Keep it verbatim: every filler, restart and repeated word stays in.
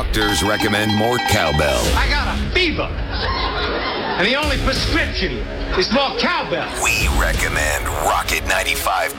Doctors recommend more cowbell. I got a fever. And the only prescription is more cowbell. We recommend Rocket ninety-five